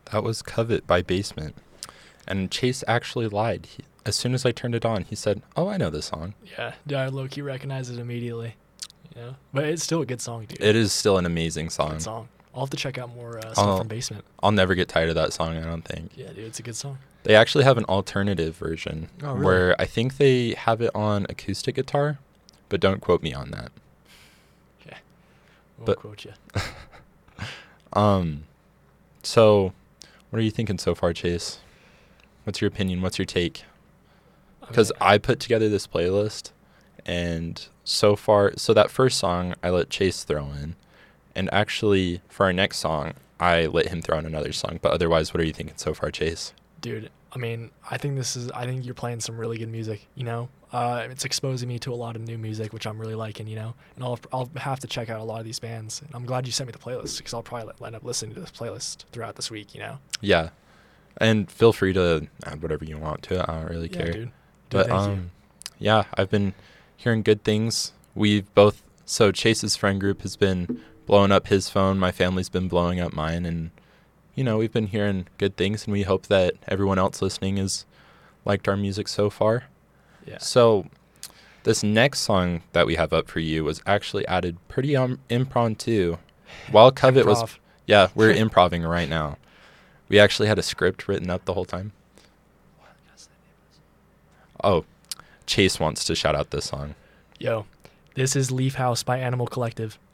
That was Covet by Basement. And Chase actually lied. As soon as I turned it on, he said, "Oh, I know this song." Yeah, I low-key recognize it immediately. But it's still a good song, dude. It is still an amazing song. Good song. I'll have to check out more stuff from Basement. I'll never get tired of that song, I don't think. Yeah, dude, it's a good song. They actually have an alternative version where I think they have it on acoustic guitar, but don't quote me on that. Okay. Won't quote you. So, what are you thinking so far, Chase? What's your opinion? What's your take? Because I put together this playlist, and so far, so that first song I let Chase throw in, and actually for our next song, I let him throw in another song. But otherwise, what are you thinking so far, Chase? Dude, I mean, I think you're playing some really good music, It's exposing me to a lot of new music, which I'm really liking, and I'll have to check out a lot of these bands. And I'm glad you sent me the playlist, because I'll probably end up listening to this playlist throughout this week, Yeah. And feel free to add whatever you want to it. I don't really care. Dude. But yeah, I've been hearing good things. So Chase's friend group has been blowing up his phone. My family's been blowing up mine, and we've been hearing good things, and we hope that everyone else listening has liked our music so far. Yeah. So this next song that we have up for you was actually added pretty impromptu. While Covet was... Yeah, we're improving right now. We actually had a script written up the whole time. Oh, Chase wants to shout out this song. Yo, this is Leaf House by Animal Collective.